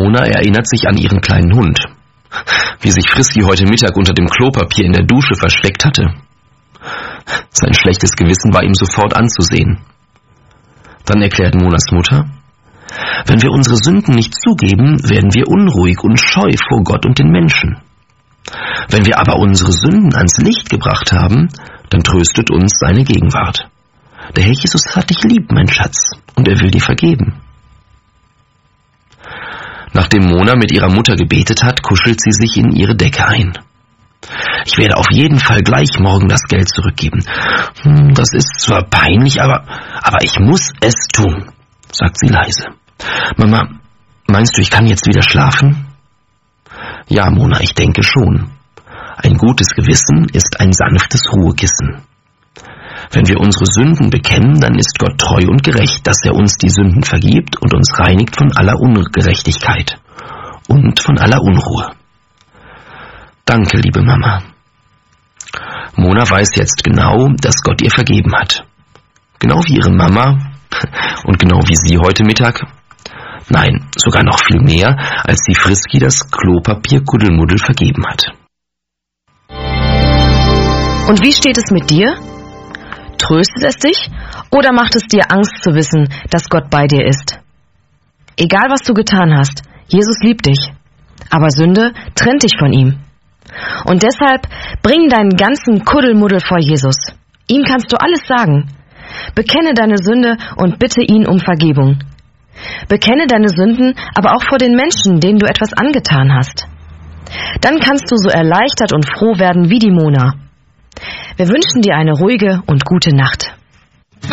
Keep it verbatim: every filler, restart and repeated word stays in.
Mona erinnert sich an ihren kleinen Hund. Wie sich Frisky heute Mittag unter dem Klopapier in der Dusche versteckt hatte. Sein schlechtes Gewissen war ihm sofort anzusehen. Dann erklärt Monas Mutter: Wenn wir unsere Sünden nicht zugeben, werden wir unruhig und scheu vor Gott und den Menschen. Wenn wir aber unsere Sünden ans Licht gebracht haben, dann tröstet uns seine Gegenwart. Der Herr Jesus hat dich lieb, mein Schatz, und er will dir vergeben. Nachdem Mona mit ihrer Mutter gebetet hat, kuschelt sie sich in ihre Decke ein. Ich werde auf jeden Fall gleich morgen das Geld zurückgeben. Hm, das ist zwar peinlich, aber, aber ich muss es tun, sagt sie leise. Mama, meinst du, ich kann jetzt wieder schlafen? Ja, Mona, ich denke schon. Ein gutes Gewissen ist ein sanftes Ruhekissen. Wenn wir unsere Sünden bekennen, dann ist Gott treu und gerecht, dass er uns die Sünden vergibt und uns reinigt von aller Ungerechtigkeit und von aller Unruhe. Danke, liebe Mama. Mona weiß jetzt genau, dass Gott ihr vergeben hat. Genau wie ihre Mama und genau wie sie heute Mittag. Nein, sogar noch viel mehr, als sie Frisky das Klopapier Kuddelmuddel vergeben hat. Und wie steht es mit dir? Tröstet es dich oder macht es dir Angst zu wissen, dass Gott bei dir ist? Egal was du getan hast, Jesus liebt dich, aber Sünde trennt dich von ihm. Und deshalb bring deinen ganzen Kuddelmuddel vor Jesus. Ihm kannst du alles sagen. Bekenne deine Sünde und bitte ihn um Vergebung. Bekenne deine Sünden aber auch vor den Menschen, denen du etwas angetan hast. Dann kannst du so erleichtert und froh werden wie die Mona. Wir wünschen dir eine ruhige und gute Nacht.